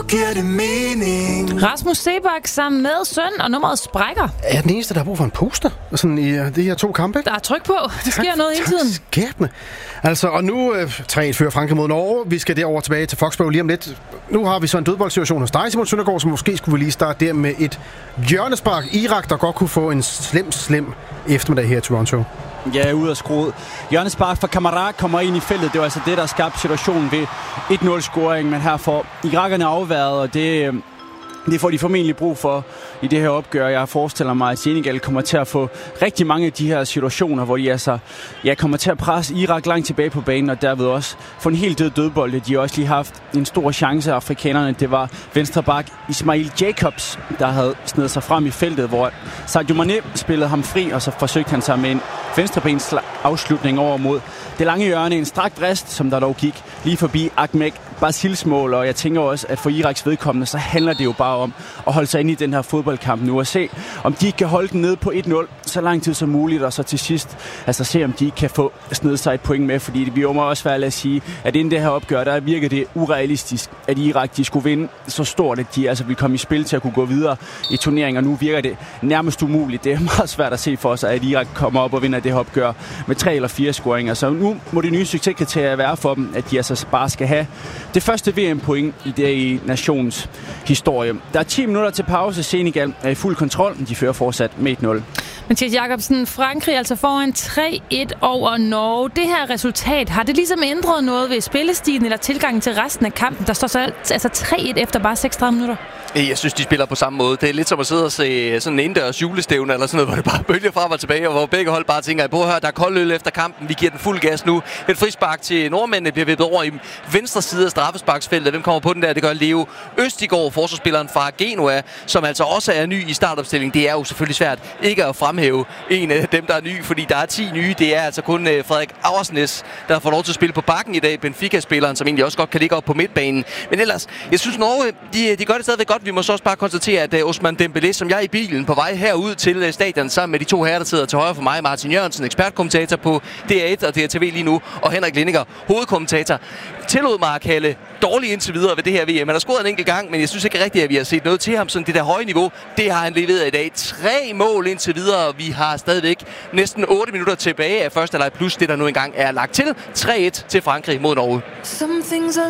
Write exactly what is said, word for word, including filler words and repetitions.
giver det mening. Rasmus Seebach sammen med søn, og nummeret sprækker. Jeg er den eneste, der har brug for en poster sådan i uh, de her to kampe. Der er tryk på. Det sker noget hele tiden. Skæbne. Altså, og nu uh, tre et fører Frankrig mod Norge. Vi skal derover tilbage til Foxborough lige om lidt. Nu har vi så en dødboldsituation hos dig, Simon Søndergaard, så måske skulle vi lige starte der med et hjørnespark. Irak, der godt kunne få en slem, slem eftermiddag her i Toronto. Ja, ud af skruet. Hjørnespark fra Kamara kommer ind i feltet. Det var altså det, der skabte situationen ved et nul-scoring. Men her får irakerne afværet, og det, det får de formentlig brug for i det her opgør. Jeg forestiller mig, at Senegal kommer til at få rigtig mange af de her situationer, hvor de altså ja, kommer til at presse Irak langt tilbage på banen, og derved også få en helt død dødbold. De har også lige haft en stor chance af afrikanerne. Det var venstre bak Ismail Jacobs, der havde snedet sig frem i feltet, hvor Sadio Mané spillede ham fri, og så forsøgte han sig med en venstrebens afslutning over mod det lange hjørne. En strak brist, som der dog gik lige forbi Ahmed Basils mål, og jeg tænker også, at for Iraks vedkommende, så handler det jo bare om at holde sig inde i den her fodboldkamp nu, og se, om de kan holde den nede på et nul så lang tid som muligt, og så til sidst, altså se, om de kan få snedet sig et point med, fordi vi må også være at sige, at inden det her opgør, der virker det urealistisk, at Irak, de skulle vinde så stort, at de altså vil komme i spil til at kunne gå videre i turneringer. Nu virker det nærmest umuligt. Det er meget svært at se for sig, at Irak kommer op og vinder det her opgør med tre eller fire scoringer. Så nu må det nye succeskriterier være for dem, at de altså bare skal have det første V M-point i det i nationens historie. Der er ti minutter til pause. Senegal er i fuld kontrol. De fører fortsat med et nul. Mathias Jacobsen, Frankrig altså foran tre et over Norge. Det her resultat, har det ligesom ændret noget ved spillestilen eller tilgangen til resten af kampen? Der står så altså tre et efter bare seksogtredive minutter. Jeg synes, de spiller på samme måde. Det er lidt som at sidde og se sådan en indendørs julestævne eller sådan noget, hvor det bare bølger frem og tilbage, og hvor begge hold bare tænker, prøv at høre, der er kold øl efter kampen, vi giver den fuld gas nu. Et frispark til nordmændene bliver vippet over i venstre side af straffesparksfeltet. Hvem kommer på den der? Det gør Leo Østigård, forsvarsspilleren fra Genoa, som altså også er ny i startopstillingen. Det er jo selvfølgelig svært ikke at fremhæve en af dem, der er ny, fordi der er ti nye. Det er altså kun Frederik Auersnes, der får lov til at spille på bakken i dag. Benfica-spilleren, som egentlig også godt kan ligge op på midtbanen. Men ellers, jeg synes Norge, de, de gør det stadigvæk godt. Vi må så også bare konstatere, at uh, Ousmane Dembélé, som jeg er i bilen på vej herud til uh, stadion sammen med de to herrer, der sidder til højre for mig, Martin Jørgensen, ekspertkommentator på D R et og D R T V lige nu, og Henrik Lindinger, hovedkommentator, tillod mig at kalde dårligt indtil videre ved det her V M. Han har scoret en enkelt gang, men jeg synes ikke rigtigt, at vi har set noget til ham. Sådan det der høje niveau, det har han leveret i dag. Tre mål indtil videre. Vi har stadigvæk næsten otte minutter tilbage af første halvleg plus det, der nu engang er lagt til. tre et til Frankrig mod Norge.